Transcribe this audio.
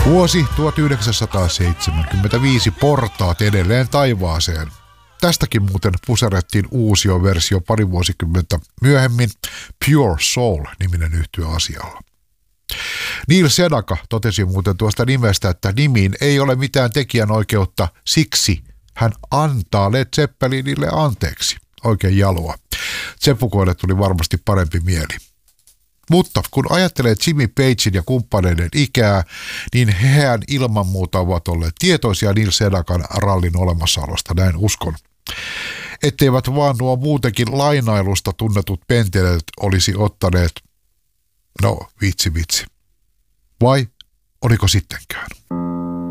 Vuosi 1975, portaat edelleen taivaaseen. Tästäkin muuten puserettiin uusioversio pari vuosikymmentä myöhemmin, Pure Soul-niminen yhtye asialla. Neil Sedaka totesi muuten tuosta nimestä, että nimiin ei ole mitään tekijänoikeutta, siksi hän antaa Led Zeppelinille anteeksi. Oikein jalua. Tsepukoille tuli varmasti parempi mieli. Mutta kun ajattelee Jimmy Pagein ja kumppaneiden ikää, niin hehän ilman muuta ovat olleet tietoisia Neil Sedakan rallin olemassaolosta, näin uskon. Etteivät vaan nuo muutenkin lainailusta tunnetut penteleet olisi ottaneet, no vitsi. Vai oliko sittenkään?